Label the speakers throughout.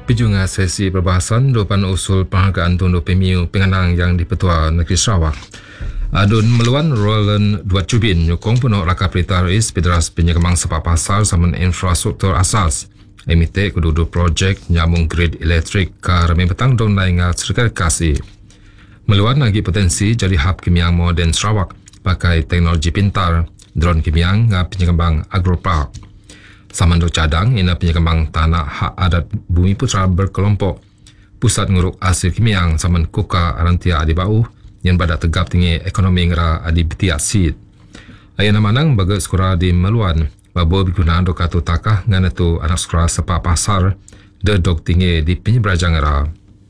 Speaker 1: Pijungan sesi perbahasan depan usul penghargaan tundu PMU Penganang yang di-Petua Negeri Sarawak. Adun meluan Roland Duat Jubin nyokong penuh raka perintah Rais Federasi Penyekembang Sepak Pasar sama infrastruktur asas. Emite kedudu projek nyambung grid elektrik ke remeh petang dong naingat serikali kasih. Meluan lagi potensi jadi hub kimiang moden Sarawak pakai teknologi pintar, drone kimiang ngah penyekembang agropark. Samando cadang ina penyekembang tanah hak adat Bumi Putra berkelompok. Pusat nguruk hasil kimiang saman kuka arantia adi bau yang pada tegap tinggi ekonomi ngera adi betiak sid. Ayana manang baga sekolah di Meluan babo bergunaan do katu takah ngana tu anak sekolah sepak pasar de dok tinggi di penyeberajang ngera.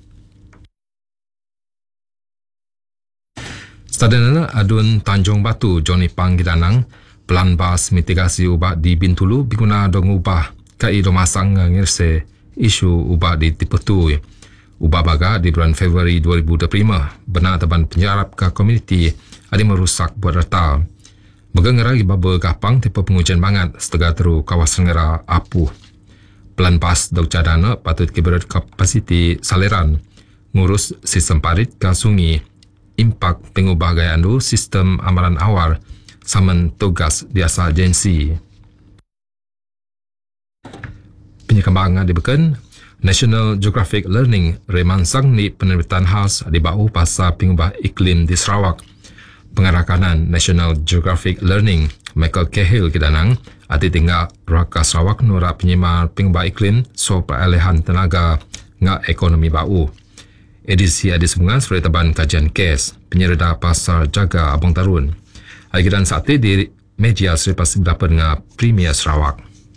Speaker 1: Stadion adun Tanjung Batu Johnny Panggidanang pelan bas mitigasi ubah di Bintulu biguna dong ubah kai do masang ngirse isu ubah di Tipetui. Ubah baga di bulan Februari 2025 benar teban penyarap ke komuniti ada merusak buat rata. Baga ngera ibaba gapang tipe pengujian banget setengah teru kawasan ngera apuh. Pelan bas dok cadana patut kiberat kapasiti saliran ngurus sistem parit ke sungai. Impak pengubah gaya andu sistem amaran awal saman tugas di asal agensi. Penyekembangan dibeken National Geographic Learning remansang ni penerbitan khas di bau pasal pengubah iklim di Sarawak. Pengarah kanan National Geographic Learning Michael Cahill Kidanang ati tinggal raka Sarawak nura penyemar pengubah iklim so peralihan tenaga ngak ekonomi bau. Edisi adis bunga sebagai teban kajian kes penyerda pasar jaga Abang Tarun. Agiran saat ini di media selepas berdapat dengan Premier Sarawak.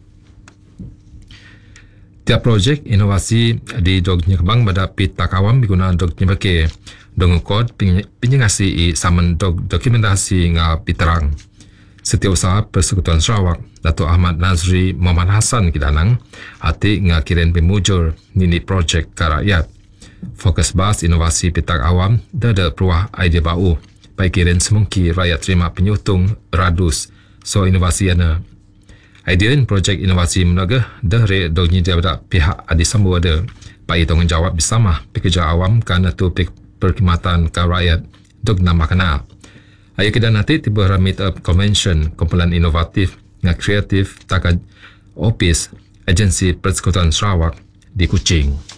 Speaker 1: Tiap projek inovasi di dognya kembang pada pita kawam digunakan dognya beke dong kod penyengasi saman dog dokumentasi nga piterang. Setiausaha Persekutuan Sarawak Datuk Ahmad Nazri Muhammad Hassan Kidanang hati nga kiren pemujur nini projek ke rakyat. Fokus bahas inovasi pitak awam dada peruah idea bau. Baik kiren semungki rakyat terima penyutung radus so inovasi ana. Idea projek inovasi menaga dari dognya daripada pihak adi sambu ada. Baik tanggungjawab bersama pekerja awam kerana tu perkhidmatan ke rakyat dog nama kena. Ayah kita nanti tiba meet up convention kumpulan inovatif dan kreatif takad office agensi Persekutuan Sarawak di Kuching.